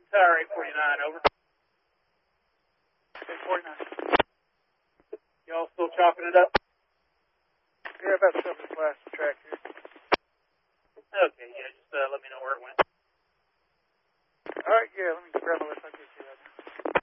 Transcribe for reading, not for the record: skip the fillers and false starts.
Tower 849, over. 849. Y'all still chopping it up? Yeah, about to cover this last track here. Okay, yeah, just let me know where it went. Alright, yeah, let me grab a list.